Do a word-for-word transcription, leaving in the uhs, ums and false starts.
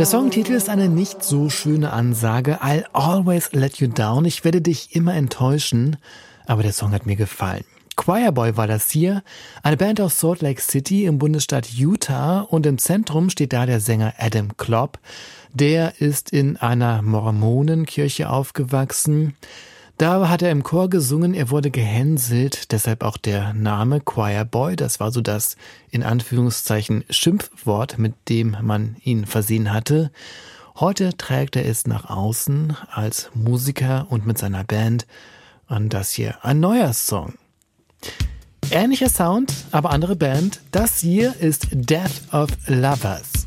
Der Songtitel ist eine nicht so schöne Ansage. I'll always let you down. Ich werde dich immer enttäuschen. Aber der Song hat mir gefallen. Choirboy war das hier, eine Band aus Salt Lake City im Bundesstaat Utah, und im Zentrum steht da der Sänger Adam Klopp. Der ist in einer Mormonenkirche aufgewachsen. Da hat er im Chor gesungen, er wurde gehänselt, deshalb auch der Name Choirboy. Das war so das, in Anführungszeichen, Schimpfwort, mit dem man ihn versehen hatte. Heute trägt er es nach außen als Musiker und mit seiner Band. Und das hier ein neuer Song. Ähnlicher Sound, aber andere Band. Das hier ist Death of Lovers.